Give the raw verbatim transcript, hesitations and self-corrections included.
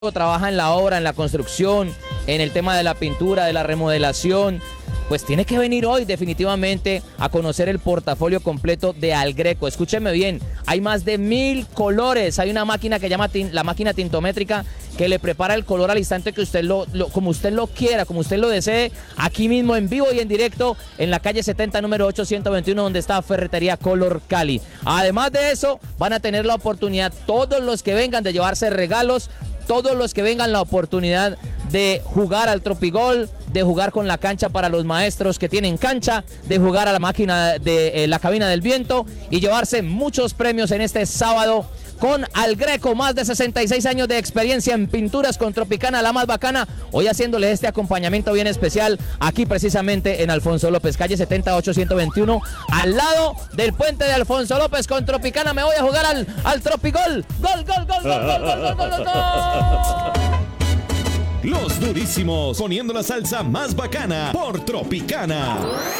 trabaja en la obra, en la construcción, en el tema de la pintura, de la remodelación, pues tiene que venir hoy definitivamente a conocer el portafolio completo de Algreco. Escúcheme bien, hay más de mil colores, hay una máquina que llama tin, la máquina tintométrica que le prepara el color al instante que usted lo, lo, como usted lo quiera, como usted lo desee, aquí mismo en vivo y en directo en la calle setenta, número ochocientos veintiuno, donde está Ferretería Color Cali. Además de eso, van a tener la oportunidad todos los que vengan de llevarse regalos, todos los que vengan la oportunidad de jugar al Tropigol, de jugar con la cancha para los maestros que tienen cancha, de jugar a la máquina de eh, la cabina del viento y llevarse muchos premios en este sábado con Algreco, más de sesenta y seis años de experiencia en pinturas con Tropicana, la más bacana, hoy haciéndole este acompañamiento bien especial aquí precisamente en Alfonso López, calle setenta, ochocientos veintiuno, al lado del puente de Alfonso López con Tropicana. Me voy a jugar al, al Tropigol. Gol, gol, gol, gol, gol, gol, gol, gol, gol, gol. Los durísimos, poniendo la salsa más bacana por Tropicana.